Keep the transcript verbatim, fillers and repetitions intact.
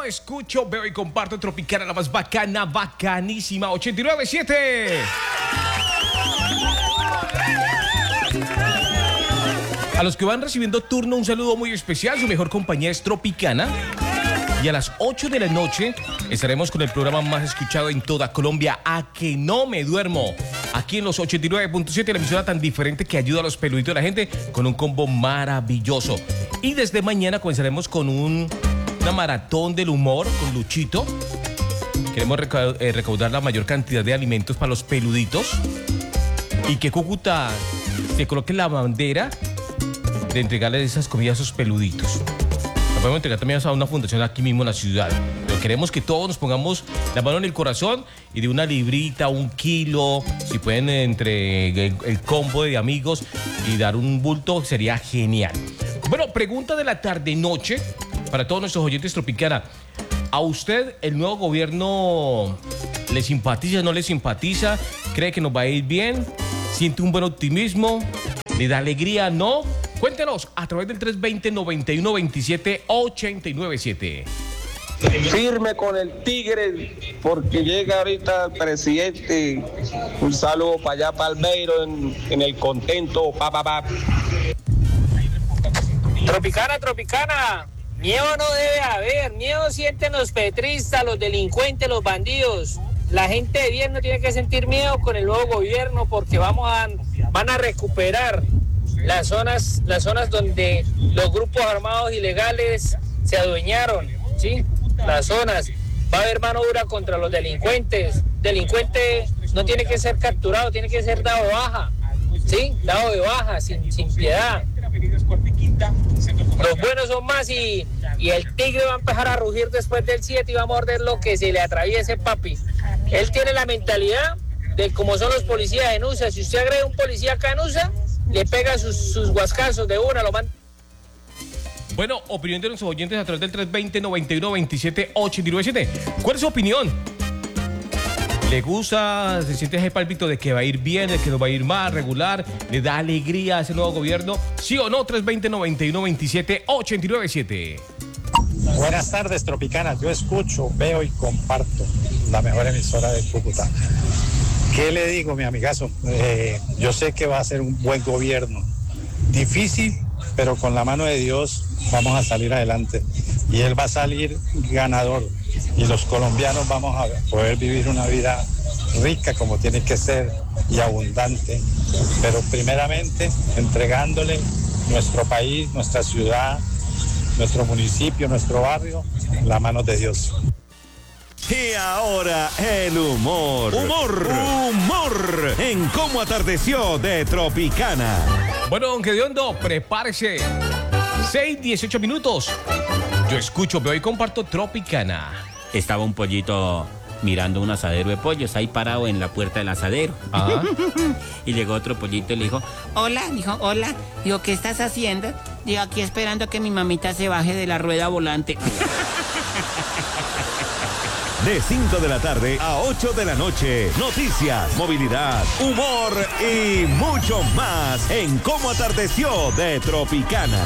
escucho, veo y comparto Tropicana, la más bacana, bacanísima, ochenta y nueve punto siete. A los que van recibiendo turno, un saludo muy especial. Su mejor compañía es Tropicana. Y a las ocho de la noche estaremos con el programa más escuchado en toda Colombia, A Que No Me Duermo. Aquí en los ochenta y nueve punto siete, la emisora tan diferente que ayuda a los peluditos de la gente con un combo maravilloso. Y desde mañana comenzaremos con un, una maratón del humor con Luchito. Queremos recaudar, eh, recaudar la mayor cantidad de alimentos para los peluditos. Y que Cúcuta se coloque la bandera de entregarles esas comidas a esos peluditos. La podemos entregar también a una fundación aquí mismo en la ciudad. Pero queremos que todos nos pongamos la mano en el corazón y de una librita, un kilo, si pueden entre el, el combo de amigos y dar un bulto, sería genial. Bueno, pregunta de la tarde-noche para todos nuestros oyentes Tropicana. ¿A usted el nuevo gobierno le simpatiza, no le simpatiza? ¿Cree que nos va a ir bien? ¿Siente un buen optimismo? ¿Le da alegría? ¿No? Cuéntenos a través del tres dos cero, noventa y uno veintisiete, ochenta y nueve siete. Firme con el Tigre, porque llega ahorita el presidente. Un saludo para allá, para Albeiro, en, en el contento. Pa, pa, pa. Tropicana, Tropicana. Miedo no debe haber. Miedo sienten los petristas, los delincuentes, los bandidos. La gente de bien no tiene que sentir miedo con el nuevo gobierno, porque vamos a, van a recuperar las zonas, las zonas donde los grupos armados ilegales se adueñaron, ¿sí? Las zonas. Va a haber mano dura contra los delincuentes. Delincuente no tiene que ser capturado, tiene que ser dado de baja, ¿sí? Dado de baja, sin, sin piedad. Los buenos son más y, y el tigre va a empezar a rugir después del siete y va a morder lo que se le atraviese, papi. Él tiene la mentalidad de como son los policías en U S A. Si usted agrede a un policía acá en U S A, le pega sus, sus guascazos de una, lo manda. Bueno, opinión de nuestros oyentes a través del tres dos cero, noventa y uno veintisiete, ochenta y nueve siete. ¿Cuál es su opinión? ¿Le gusta, se siente ese pálpito de que va a ir bien, de que no va a ir mal, regular? ¿Le da alegría a ese nuevo gobierno? ¿Sí o no? tres dos cero, noventa y uno veintisiete, ochenta y nueve siete. Buenas tardes, Tropicana. Yo escucho, veo y comparto la mejor emisora de Cúcuta. ¿Qué le digo, mi amigazo? Eh, yo sé que va a ser un buen gobierno. Difícil, pero con la mano de Dios vamos a salir adelante. Y él va a salir ganador. Y los colombianos vamos a poder vivir una vida rica como tiene que ser y abundante. Pero primeramente entregándole nuestro país, nuestra ciudad, nuestro municipio, nuestro barrio, en las manos de Dios. Y ahora el humor. Humor. Humor. En Cómo Atardeció de Tropicana. Bueno, don Gediondo, prepárese. seis, dieciocho minutos. Yo escucho, veo y comparto Tropicana. Estaba un pollito mirando un asadero de pollos ahí parado en la puerta del asadero. Ah. Y llegó otro pollito y le dijo, hola, dijo, hola. Digo, ¿qué estás haciendo? Digo, aquí esperando a que mi mamita se baje de la rueda volante. De cinco de la tarde a ocho de la noche. Noticias, movilidad, humor y mucho más en Cómo Atardeció de Tropicana.